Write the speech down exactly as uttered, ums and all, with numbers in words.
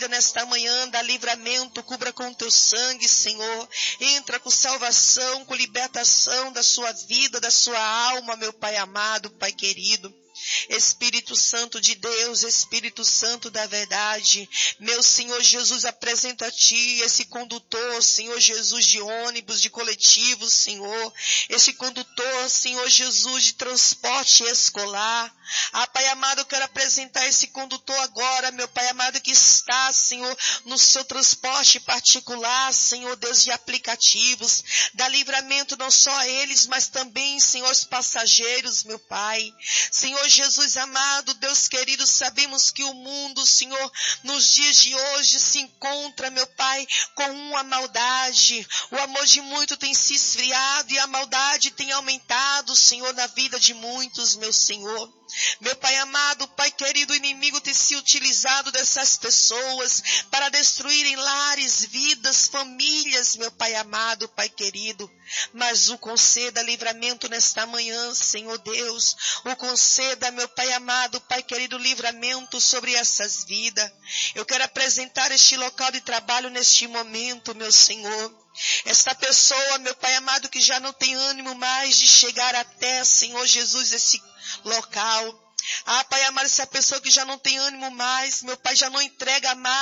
vida nesta manhã, dá livramento, cubra com teu sangue, Senhor. Entra com salvação, com libertação da sua vida, da sua alma, meu Pai amado, Pai querido. Espírito Santo de Deus, Espírito Santo da verdade, meu Senhor Jesus, apresento a Ti esse condutor, Senhor Jesus, de ônibus, de coletivos, Senhor, esse condutor, Senhor Jesus, de transporte escolar. Ah, Pai amado, eu quero apresentar esse condutor agora, meu Pai amado, que está, Senhor, no seu transporte particular, Senhor Deus, de aplicativos. Dá livramento não só a eles, mas também, Senhor, os passageiros, meu Pai. Senhor Jesus amado, Deus querido, sabemos que o mundo, Senhor, nos dias de hoje se encontra, meu Pai, com uma maldade. O amor de muito tem se esfriado e a maldade tem aumentado, Senhor, na vida de muitos, meu Senhor. Meu Pai amado, Pai querido, o inimigo tem se utilizado dessas pessoas para destruírem lares, vidas, famílias, meu Pai amado, Pai querido. Mas o conceda livramento nesta manhã, Senhor Deus. O conceda, meu Pai amado, Pai querido, livramento sobre essas vidas. Eu quero apresentar este local de trabalho neste momento, meu Senhor. Esta pessoa, meu Pai amado, que já não tem ânimo mais de chegar até, Senhor Jesus, esse local. Ah, Pai amado, essa pessoa que já não tem ânimo mais, meu Pai, já não entrega mais